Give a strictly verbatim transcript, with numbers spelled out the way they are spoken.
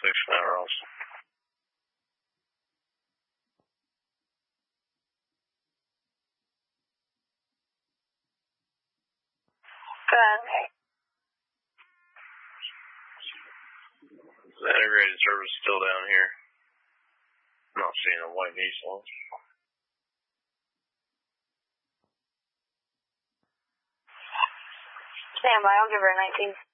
six now, Ross. Go ahead. The integrated service is still down here. I'm not seeing a white diesel. Stand by, I'll give her a nineteen.